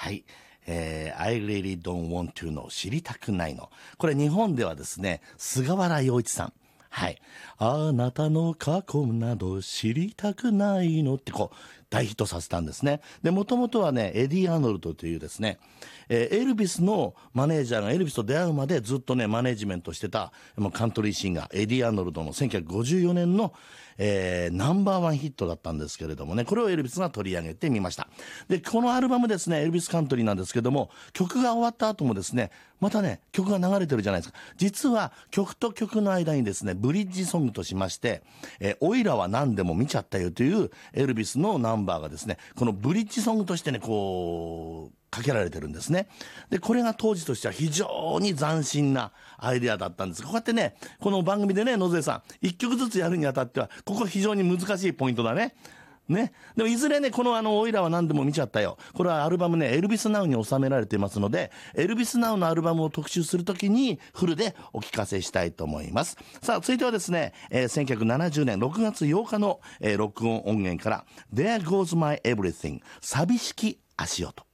はい。I really don't want to know 知りたくないの。これ日本ではですね、菅原洋一さん。はい。あなたの過去など知りたくないのって大ヒットさせたんですね。で、もともとはね、エディ・アーノルドというですね、エルビスのマネージャーがエルビスと出会うまでずっとね、マネージメントしてたカントリーシンガー、エディ・アーノルドの1954年の、ナンバーワンヒットだったんですけれどもね、これをエルビスが取り上げてみました。で、このアルバムですね、エルビスカントリーなんですけども、曲が終わった後もですね、またね、曲が流れてるじゃないですか。実は曲と曲の間にですね、ブリッジソングとしまして、オイラは何でも見ちゃったよというエルビスのナンバーがですね、このブリッジソングとしてね、かけられてるんですね。で、これが当時としては非常に斬新なアイデアだったんです。こうやってね、この番組でね、野添さん、一曲ずつやるにあたっては、ここ非常に難しいポイントだね。ね。でもいずれね、このオイラは何でも見ちゃったよ。これはアルバムね、エルビスナウに収められていますので、エルビスナウのアルバムを特集するときにフルでお聞かせしたいと思います。さあ、続いてはですね、1970年6月8日の、録音音源から、There Goes My Everything 寂しき足音。